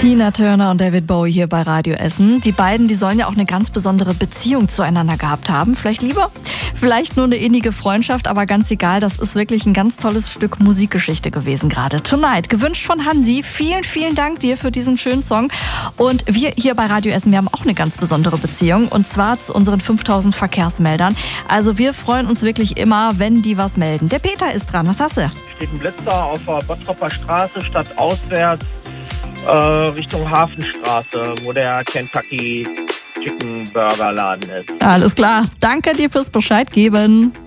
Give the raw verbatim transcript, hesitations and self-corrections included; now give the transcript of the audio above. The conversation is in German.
Tina Turner und David Bowie hier bei Radio Essen. Die beiden, die sollen ja auch eine ganz besondere Beziehung zueinander gehabt haben. Vielleicht Liebe, vielleicht nur eine innige Freundschaft, aber ganz egal, das ist wirklich ein ganz tolles Stück Musikgeschichte gewesen gerade. Tonight, gewünscht von Hansi. Vielen, vielen Dank dir für diesen schönen Song. Und wir hier bei Radio Essen, wir haben auch eine ganz besondere Beziehung und zwar zu unseren fünftausend Verkehrsmeldern. Also wir freuen uns wirklich immer, wenn die was melden. Der Peter ist dran, was hast du? Steht ein Blitzer auf der Bottropper Straße, stadtauswärts, äh, Richtung Hafenstraße, wo der Kentucky Chicken Burger Laden ist. Alles klar, danke dir fürs Bescheid geben.